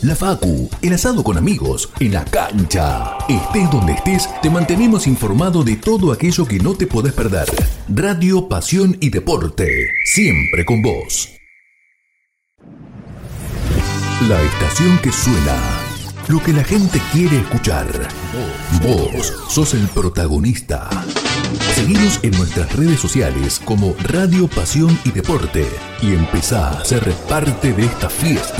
la facu, el asado con amigos, en la cancha. Estés donde estés, te mantenemos informado de todo aquello que no te podés perder. Radio, pasión y deporte, siempre con vos. La estación que suena, lo que la gente quiere escuchar. Vos sos el protagonista. Seguinos en nuestras redes sociales como Radio, Pasión y Deporte y empezá a ser parte de esta fiesta.